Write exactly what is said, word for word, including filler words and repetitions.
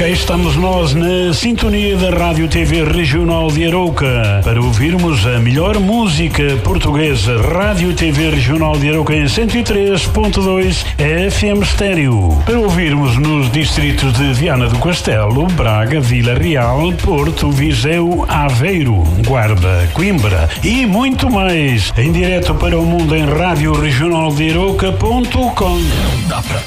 cá estamos nós na sintonia da Rádio T V Regional de Arouca para ouvirmos a melhor música portuguesa. Rádio T V Regional de Arouca em cento e três ponto dois F M Estéreo. Para ouvirmos nos distritos de Viana do Castelo, Braga, Vila Real, Porto, Viseu, Aveiro, Guarda, Coimbra e muito mais. Em direto para o mundo em rádio regional de arouca ponto com. Dá para